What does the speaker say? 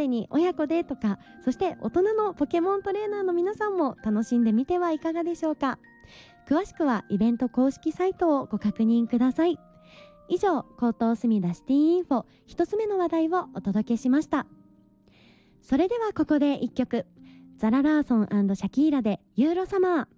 いに親子でとか、そして大人のポケモントレーナーの皆さんも楽しんでみてはいかがでしょうか。詳しくはイベント公式サイトをご確認ください。以上、江東すみだシティインフォ一つ目の話題をお届けしました。それではここで一曲、ザララーソン&シャキーラでユーロサマー。